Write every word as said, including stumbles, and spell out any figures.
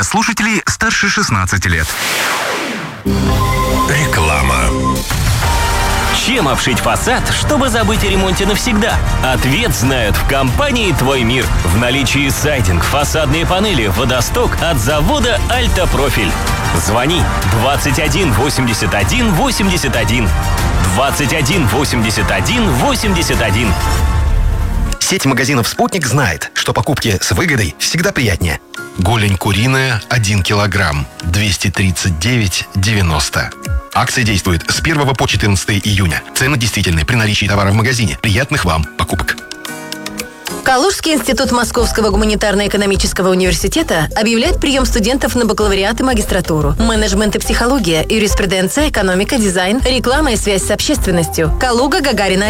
для слушателей старше шестнадцати лет. Реклама. Чем обшить фасад, чтобы забыть о ремонте навсегда? Ответ знают в компании «Твой мир». В наличии сайдинг, фасадные панели, водосток от завода «Альтапрофиль». Звони двадцать один восемьдесят один восемьдесят один. двадцать один восемьдесят один восемьдесят один. Сеть магазинов «Спутник» знает, что покупки с выгодой всегда приятнее. Голень куриная один килограмм, двести тридцать девять девяносто. Акция действует с первого по четырнадцатое июня. Цены действительны при наличии товара в магазине. Приятных вам покупок. Калужский институт Московского гуманитарно-экономического университета объявляет прием студентов на бакалавриат и магистратуру. Менеджмент и психология, юриспруденция, экономика, дизайн, реклама и связь с общественностью. Калуга, Гагарина,